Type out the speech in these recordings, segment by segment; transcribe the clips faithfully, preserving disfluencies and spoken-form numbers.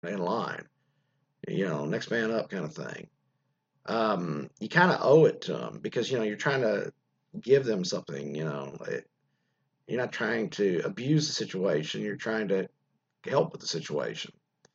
in line. You know, next man up kind of thing. Um, you kind of owe it to them because you know you're trying to give them something. You know, it, you're not trying to abuse the situation. You're trying to help with the situation.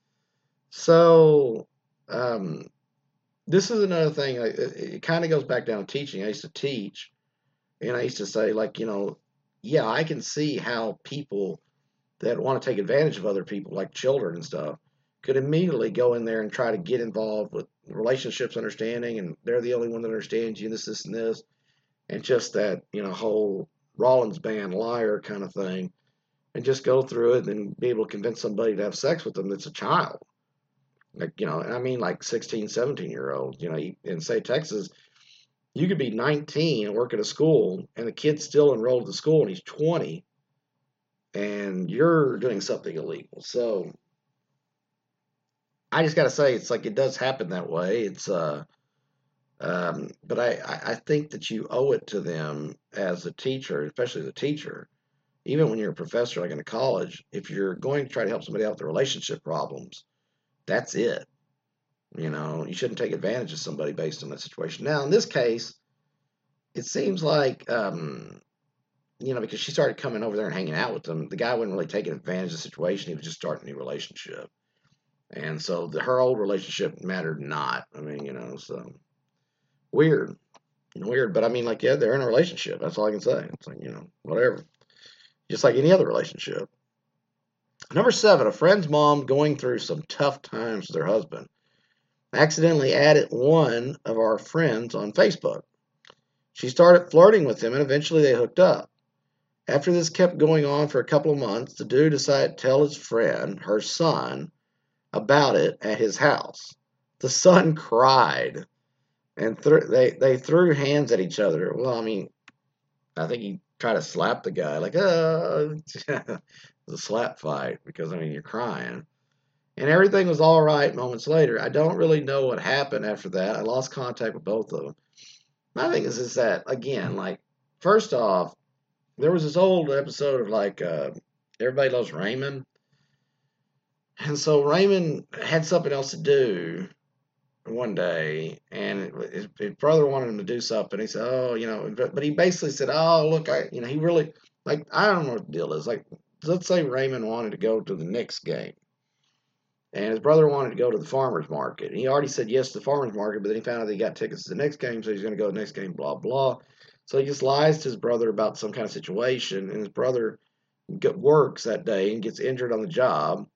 So um, this is another thing. It, it kind of goes back down to teaching. I used to teach, and I used to say, like, you know, yeah, I can see how people that want to take advantage of other people, like children and stuff, could immediately go in there and try to get involved with relationships understanding, and they're the only one that understands you, this, this, and this, and just that, you know, whole Rollins band liar kind of thing, and just go through it and be able to convince somebody to have sex with them that's a child. Like, you know, I mean, like sixteen, seventeen year olds, you know, in, say, Texas, you could be nineteen and work at a school, and the kid's still enrolled at the school, and he's twenty, and you're doing something illegal. So I just got to say, it's like it does happen that way. It's uh, um, but I I think that you owe it to them as a teacher, especially as a teacher, even when you're a professor, like in a college. If you're going to try to help somebody out with their relationship problems, that's it. You know, you shouldn't take advantage of somebody based on that situation. Now, in this case, it seems like um, you know, because she started coming over there and hanging out with them, the guy wasn't really taking advantage of the situation. He was just starting a new relationship. And so the, her old relationship mattered not. I mean, you know, so weird, weird. But I mean, like, yeah, they're in a relationship. That's all I can say. It's like, you know, whatever. Just like any other relationship. Number seven, a friend's mom going through some tough times with her husband accidentally added one of our friends on Facebook. She started flirting with him and eventually they hooked up. After this kept going on for a couple of months, the dude decided to tell his friend, her son, about it at his house. The son cried and th- they they threw hands at each other. Well, I mean, I think he tried to slap the guy, like, uh, it was a slap fight because I mean you're crying, and everything was all right. Moments later, I don't really know what happened after that. I lost contact with both of them. My thing is, is that again, like, first off, there was this old episode of like uh, Everybody Loves Raymond, and so Raymond had something else to do one day, and his, his brother wanted him to do something. He said, "Oh, you know," but, but he basically said, "Oh, look, I, you know, he really like I don't know what the deal is. Like, let's say Raymond wanted to go to the Knicks game, and his brother wanted to go to the farmers market. And he already said yes to the farmers market, but then he found out that he got tickets to the next game, so he's going to go to the next game. Blah blah." So he just lies to his brother about some kind of situation, and his brother works that day and gets injured on the job.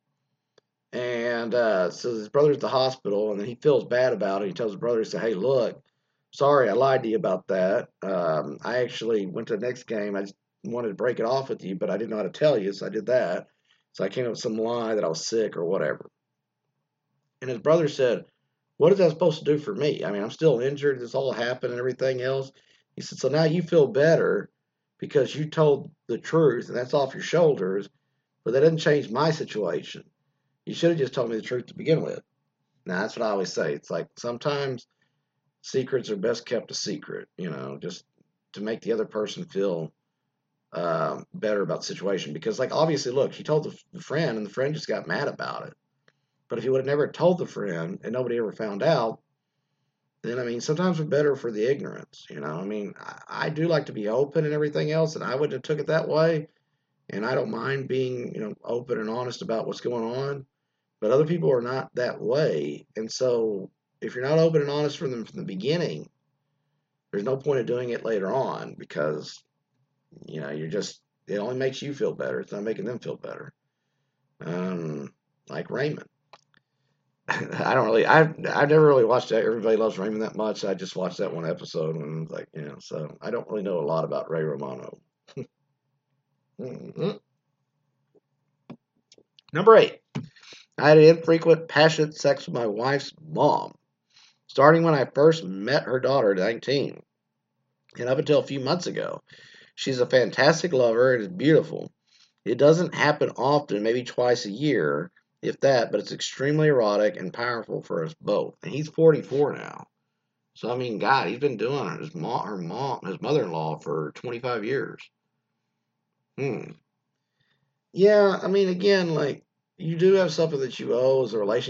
And uh, so his brother's at the hospital, and then he feels bad about it. He tells his brother, he said, "Hey, look, sorry, I lied to you about that. Um, I actually went to the next game. I just wanted to break it off with you, but I didn't know how to tell you, so I did that. So I came up with some lie that I was sick or whatever." And his brother said, "What is that supposed to do for me? I mean, I'm still injured. This all happened and everything else." He said, "So now you feel better because you told the truth, and that's off your shoulders, but that doesn't change my situation. You should have just told me the truth to begin with." Now, that's what I always say. It's like sometimes secrets are best kept a secret, you know, just to make the other person feel um, better about the situation. Because, like, obviously, look, she told the, the friend, and the friend just got mad about it. But if he would have never told the friend and nobody ever found out, then, I mean, sometimes we're better for the ignorance, you know. I mean, I, I do like to be open and everything else, and I would have took it that way. And I don't mind being, you know, open and honest about what's going on. But other people are not that way. And so if you're not open and honest from them from the beginning, there's no point of doing it later on because, you know, you're just, it only makes you feel better. It's not making them feel better. Um, like Raymond. I don't really, I've, I've never really watched that. Everybody Loves Raymond that much. I just watched that one episode and like, you know, so I don't really know a lot about Ray Romano. Mm-hmm. Number eight, I had infrequent, passionate sex with my wife's mom, starting when I first met her daughter at nineteen. And up until a few months ago, she's a fantastic lover and is beautiful. It doesn't happen often, maybe twice a year, if that, but it's extremely erotic and powerful for us both. And he's forty-four now. So I mean, God, he's been doing his mom, her mom, his mother-in-law for twenty-five years. Hmm. Yeah, I mean, again, like you do have something that you owe as a relationship